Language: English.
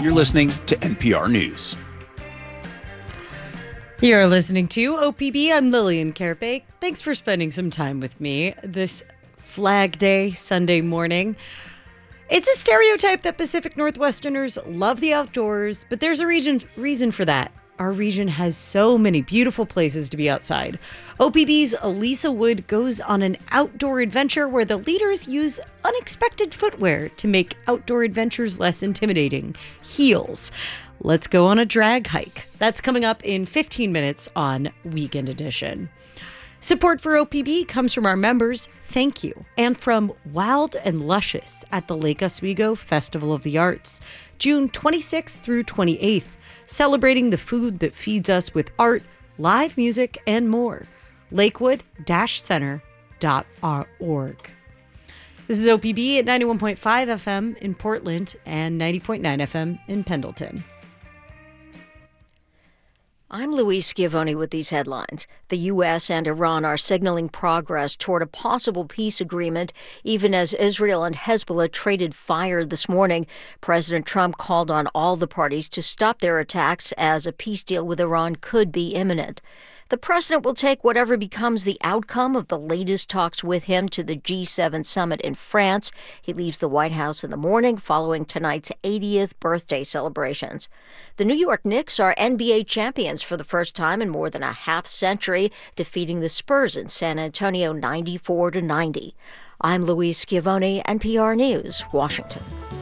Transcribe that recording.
You're listening to NPR News. You're listening to OPB. I'm Lillian Kerpake. Thanks for spending some time with me this Flag Day Sunday morning. It's a stereotype that Pacific Northwesterners love the outdoors, but there's a reason for that. Our region has so many beautiful places to be outside. OPB's Elisa Wood goes on an outdoor adventure where the leaders use unexpected footwear to make outdoor adventures less intimidating. Heels. Let's go on a drag hike. That's coming up in 15 minutes on Weekend Edition. Support for OPB comes from our members, thank you, and from Wild and Luscious at the Lake Oswego Festival of the Arts, June 26th through 28th, celebrating the food that feeds us with art, live music, and more. Lakewood-center.org. This is OPB at 91.5 FM in Portland and 90.9 FM in Pendleton. I'm Louise Schiavone with these headlines. The U.S. and Iran are signaling progress toward a possible peace agreement, even as Israel and Hezbollah traded fire this morning. President Trump called on all the parties to stop their attacks as a peace deal with Iran could be imminent. The president will take whatever becomes the outcome of the latest talks with him to the G7 summit in France. He leaves the White House in the morning following tonight's 80th birthday celebrations. The New York Knicks are NBA champions for the first time in more than a half century, defeating the Spurs in San Antonio 94-90. I'm Louise Schiavone, NPR News, Washington.